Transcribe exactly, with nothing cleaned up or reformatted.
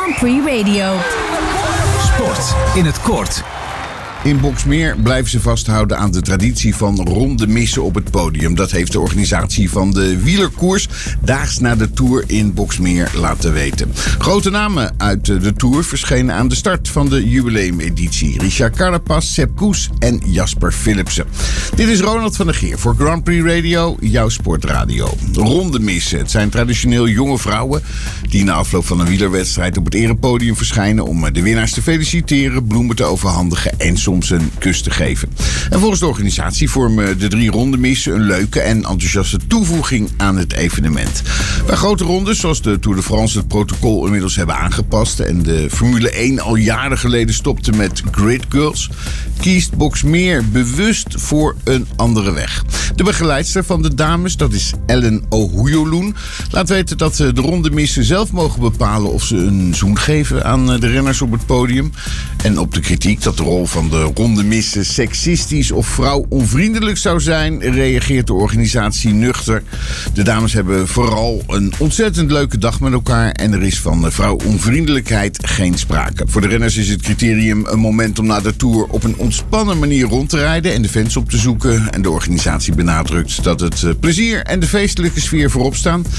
Grand Prix Radio. Sport in het kort. In Boxmeer blijven ze vasthouden aan de traditie van ronde missen op het podium. Dat heeft de organisatie van de wielerkoers daags na de Tour in Boxmeer laten weten. Grote namen uit de Tour verschenen aan de start van de jubileumeditie. Richard Carapaz, Sepp Kuss en Jasper Philipsen. Dit is Ronald van der Geer voor Grand Prix Radio, jouw sportradio. Ronde missen. Het zijn traditioneel jonge vrouwen die na afloop van een wielerwedstrijd op het erepodium verschijnen om de winnaars te feliciteren, bloemen te overhandigen en soms een kus te geven. En volgens de organisatie vormen de drie rondemissen een leuke en enthousiaste toevoeging aan het evenement. Bij grote rondes, zoals de Tour de France, het protocol inmiddels hebben aangepast en de Formule één al jaren geleden stopte met Grid Girls, kiest Boxmeer bewust voor een andere weg. De begeleidster van de dames, dat is Ellen Ohoyoloen, laat weten dat de rondemissen zelf mogen bepalen of ze een zoen geven aan de renners op het podium. En op de kritiek dat de rol van de rondemissen seksistisch of vrouwonvriendelijk zou zijn, reageert de organisatie nuchter. De dames hebben vooral een ontzettend leuke dag met elkaar en er is van vrouwonvriendelijkheid geen sprake. Voor de renners is het criterium een moment om na de Tour op een ontspannen manier rond te rijden en de fans op te zoeken. En de organisatie benadrukt dat het plezier en de feestelijke sfeer voorop staan.